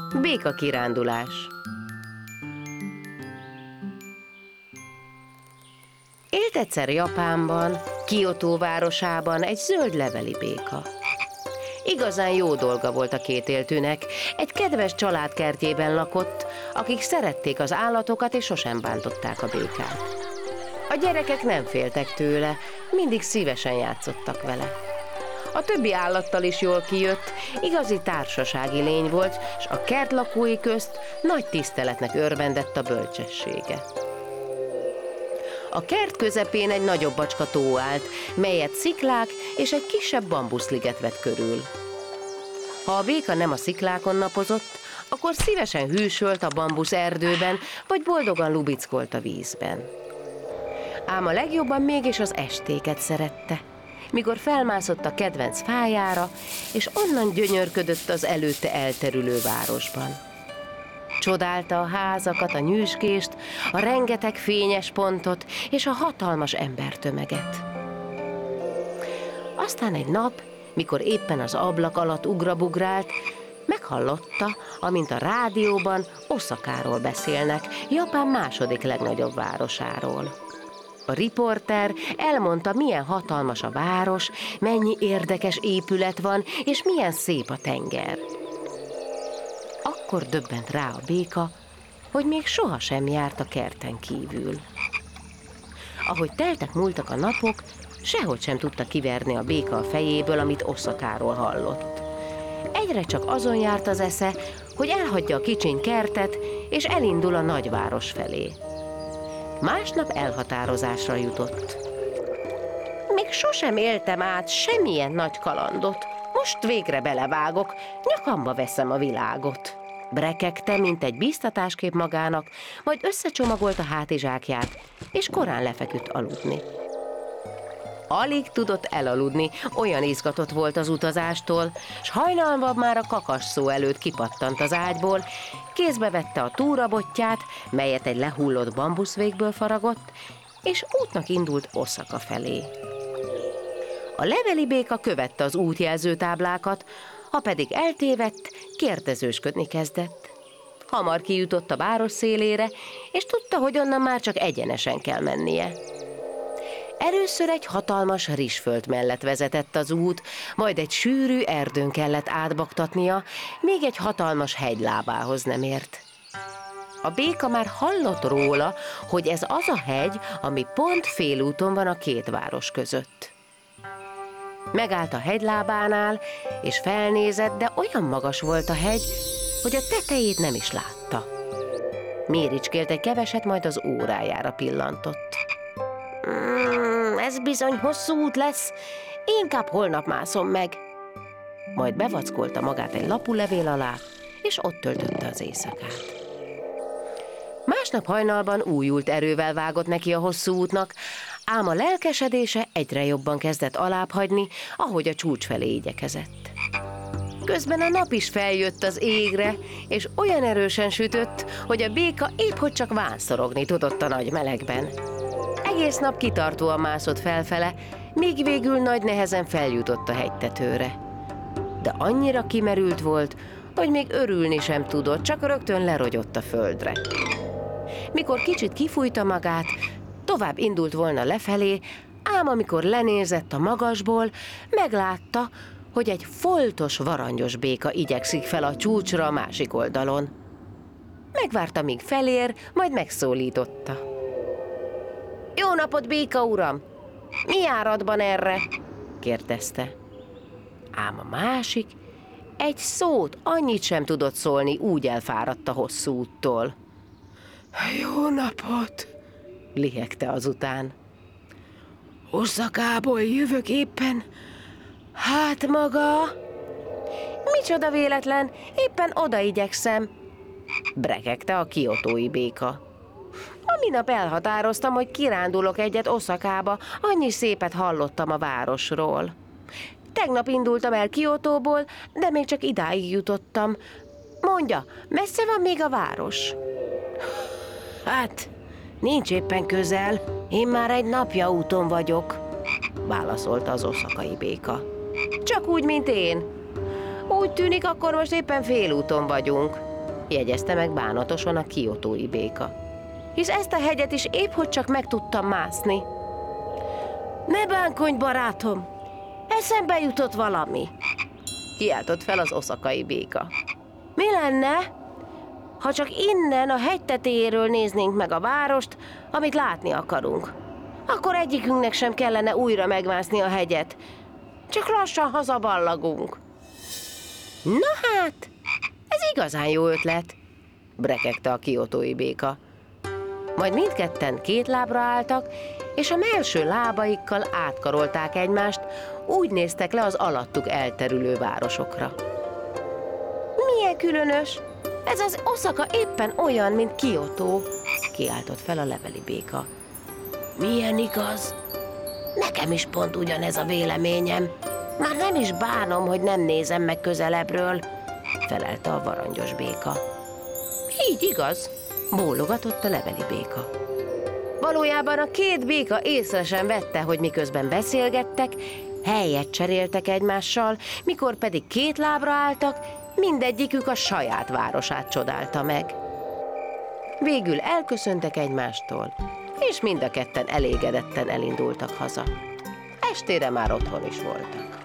Béka kirándulás. Élt egyszer Japánban, Kiotó városában egy zöld leveli béka. Igazán jó dolga volt a kétéltűnek, egy kedves család kertjében lakott, akik szerették az állatokat és sosem bántották a békát. A gyerekek nem féltek tőle, mindig szívesen játszottak vele. A többi állattal is jól kijött, igazi társasági lény volt, és a kert lakói közt nagy tiszteletnek örvendett a bölcsessége. A kert közepén egy nagyobb bacska tó állt, melyet sziklák és egy kisebb bambuszliget vett körül. Ha a béka nem a sziklákon napozott, akkor szívesen hűsölt a bambusz erdőben, vagy boldogan lubickolt a vízben. Ám a legjobban mégis az estéket szerette, mikor felmászott a kedvenc fájára, és onnan gyönyörködött az előtte elterülő városban. Csodálta a házakat, a nyüzsgést, a rengeteg fényes pontot és a hatalmas embertömeget. Aztán egy nap, mikor éppen az ablak alatt ugrabugrált, meghallotta, amint a rádióban Oszakáról beszélnek, Japán második legnagyobb városáról. A riporter elmondta, milyen hatalmas a város, mennyi érdekes épület van, és milyen szép a tenger. Akkor döbbent rá a béka, hogy még sohasem járt a kerten kívül. Ahogy teltek múltak a napok, sehogy sem tudta kiverni a béka a fejéből, amit Oszakáról hallott. Egyre csak azon járt az esze, hogy elhagyja a kicsiny kertet, és elindul a nagyváros felé. Másnap elhatározásra jutott. Még sosem éltem át semmilyen nagy kalandot. Most végre belevágok, nyakamba veszem a világot. Brekegte, mint egy bíztatáskép magának, majd összecsomagolta hátizsákját, és korán lefeküdt aludni. Alig tudott elaludni, olyan izgatott volt az utazástól, s hajnalban már a kakasszó előtt kipattant az ágyból, kézbe vette a túrabottyát, melyet egy lehullott bambuszvégből faragott, és útnak indult Oszaka felé. A leveli béka követte az útjelző táblákat, ha pedig eltévedt, kérdezősködni kezdett. Hamar kijutott a város szélére, és tudta, hogy onnan már csak egyenesen kell mennie. Először egy hatalmas rizsföld mellett vezetett az út, majd egy sűrű erdőn kellett átbaktatnia, még egy hatalmas hegylábához nem ért. A béka már hallott róla, hogy ez az a hegy, ami pont félúton van a két város között. Megállt a hegylábánál, és felnézett, de olyan magas volt a hegy, hogy a tetejét nem is látta. Méricskélt egy keveset, majd az órájára pillantott. Ez bizony hosszú út lesz, inkább holnap mászom meg. Majd bevackolta magát egy lapulevél alá, és ott töltötte az éjszakát. Másnap hajnalban újult erővel vágott neki a hosszú útnak, ám a lelkesedése egyre jobban kezdett alábbhagyni, ahogy a csúcs felé igyekezett. Közben a nap is feljött az égre, és olyan erősen sütött, hogy a béka épphogy csak vánszorogni tudott a nagy melegben. Egész nap kitartóan mászott felfele, míg végül nagy nehezen feljutott a hegytetőre. De annyira kimerült volt, hogy még örülni sem tudott, csak rögtön lerogyott a földre. Mikor kicsit kifújta magát, tovább indult volna lefelé, ám amikor lenézett a magasból, meglátta, hogy egy foltos, varangyos béka igyekszik fel a csúcsra a másik oldalon. Megvárta, míg felér, majd megszólította. Jó napot, béka uram! Mi járatban erre? Kérdezte. Ám a másik egy szót, annyit sem tudott szólni, úgy elfáradt a hosszú úttól. Jó napot! Lihegte azután. Oszakából jövök éppen. Hát maga? Micsoda véletlen, éppen oda igyekszem, brekegte a kiotói béka. A minap elhatároztam, hogy kirándulok egyet Oszakába, annyi szépet hallottam a városról. Tegnap indultam el Kiotóból, de még csak idáig jutottam. Mondja, messze van még a város? Hát, nincs éppen közel, én már egy napja úton vagyok, válaszolta az oszakai béka. Csak úgy, mint én. Úgy tűnik, akkor most éppen félúton vagyunk. jegyezte meg bánatosan a kiotói béka. Hisz ezt a hegyet is épp hogy csak meg tudtam mászni. Ne bánkodj, barátom! Eszembe jutott valami! Kiáltott fel az oszakai béka. Mi lenne, ha csak innen a hegy tetejéről néznénk meg a várost, amit látni akarunk? Akkor egyikünknek sem kellene újra megmászni a hegyet. Csak lassan hazaballagunk. Na hát, ez igazán jó ötlet, brekegte a kiotói béka. Majd mindketten két lábra álltak, és a mellső lábaikkal átkarolták egymást, úgy néztek le az alattuk elterülő városokra. Milyen különös! Ez az Oszaka éppen olyan, mint Kiotó, kiáltott fel a leveli béka. Milyen igaz? Nekem is pont ugyanez a véleményem. Már nem is bánom, hogy nem nézem meg közelebbről, felelte a varangyos béka. Így igaz, bólogatott a leveli béka. Valójában a két béka észre sem vette, hogy miközben beszélgettek, helyet cseréltek egymással, mikor pedig két lábra álltak, mindegyikük a saját városát csodálta meg. Végül elköszöntek egymástól, és mind a ketten elégedetten elindultak haza. Estére már otthon is voltak.